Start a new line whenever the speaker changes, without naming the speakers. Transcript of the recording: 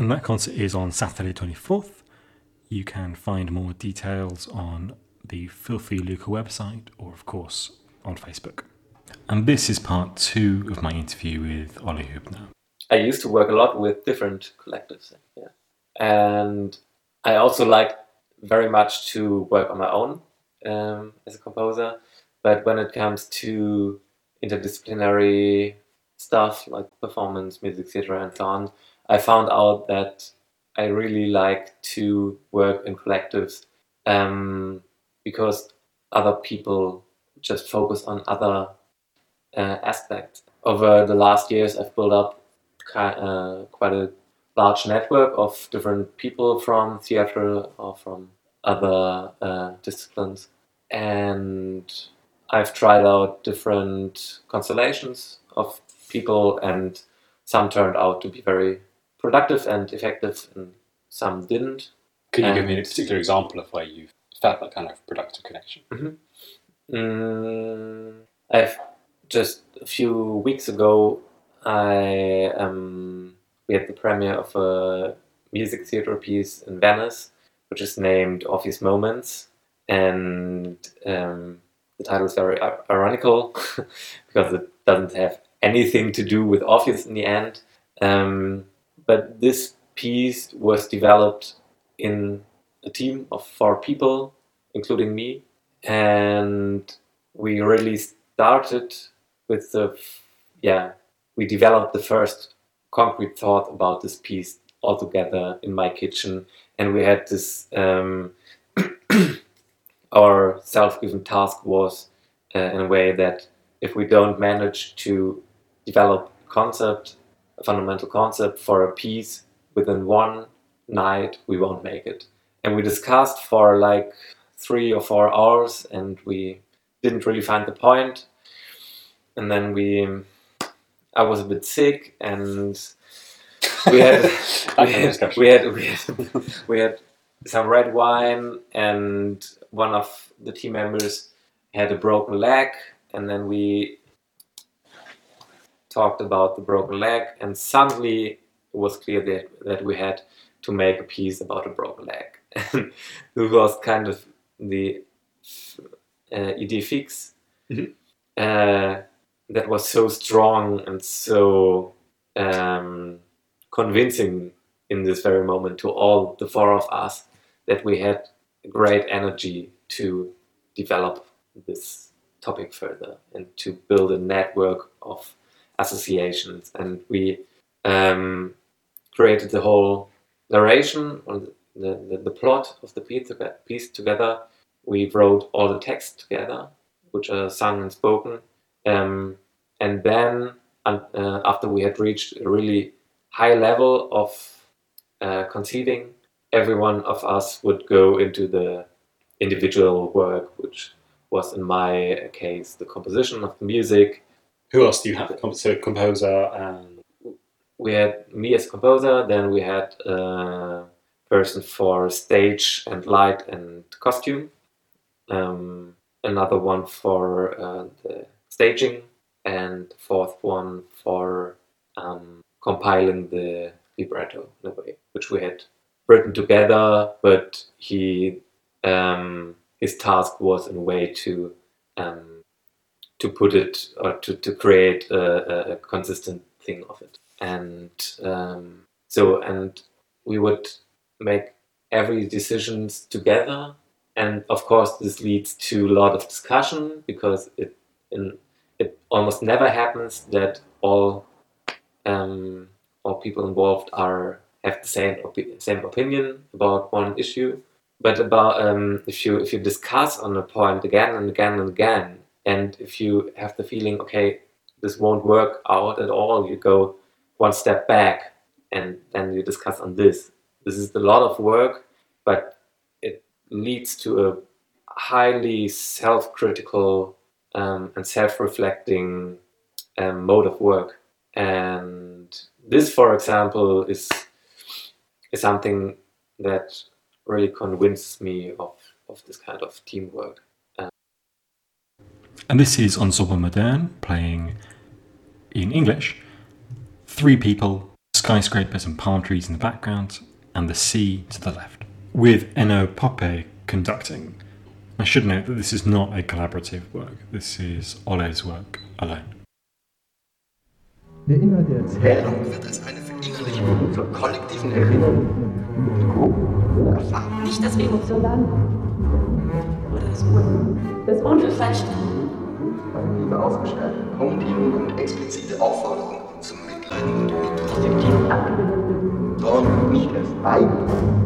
And that concert is on Saturday 24th. You can find more details on the Filthy Luca website or, of course, on Facebook. And this is part 2 of my interview with Olli Hübner.
I used to work a lot with different collectives, yeah. And I also like very much to work on my own as a composer. But when it comes to interdisciplinary stuff like performance, music theater, and so on, I found out that I really like to work in collectives because other people just focus on other aspects. Over the last years, I've built up quite a large network of different people from theater or from other disciplines, and I've tried out different constellations of people, and some turned out to be very productive and effective, and some didn't.
Could you give me a particular example of where you've felt that kind of productive connection?
I've just a few weeks ago, we had the premiere of a music theater piece in Venice, which is named Orpheus Moments, and the title is very ironical because it doesn't have anything to do with Orpheus in the end. But this piece was developed in a team of 4 people, including me, and we really started with we developed the first concrete thought about this piece all together in my kitchen, and we had this our self-given task was in a way that if we don't manage to develop a fundamental concept for a piece within one night, we won't make it. And we discussed for like 3 or 4 hours, and we didn't really find the point. And then I was a bit sick, and we had we had some red wine, and one of the team members had a broken leg, and then we talked about the broken leg, and suddenly it was clear that we had to make a piece about a broken leg. And this was kind of the idée fixe that was so strong and so convincing in this very moment to all the 4 of us that we had great energy to develop this topic further and to build a network of associations. And we created the whole narration, or the plot of the piece together. We wrote all the texts together, which are sung and spoken. And then after we had reached a really high level of conceiving, every one of us would go into the individual work, which was in my case the composition of the music.
Who else do you have? So composer and...
We had me as composer, then we had a person for stage and light and costume, another one for the staging, and the 4th one for compiling the libretto in a way, which we had written together, but his task was in a way to put it, or to create a consistent thing of it. And and we would make every decisions together, and of course this leads to a lot of discussion, because it almost never happens that all people involved have the same opinion about one issue. But about if you discuss on a point again and again and again, and if you have the feeling, okay, this won't work out at all, you go one step back and then you discuss on this. This is a lot of work, but it leads to a highly self-critical and self-reflecting mode of work. And this, for example, is something that really convinces me of this kind of teamwork.
And this is Ensemble Moderne, playing in English, 3 people skyscrapers and palm trees in the background, and the sea to the left, with Enno Poppe conducting. I should note that this is not a collaborative work, this is Ole's work alone.
Der Inhalt der Erzählung wird als eine Verinnerlichung zur kollektiven Erinnerung erfahren.
Nicht das Emotionale oder das Unverständliche.
Liebe ausgestalten, Formulierungen und explizite Aufforderungen zum Mitleiden und Demut. Und nicht erst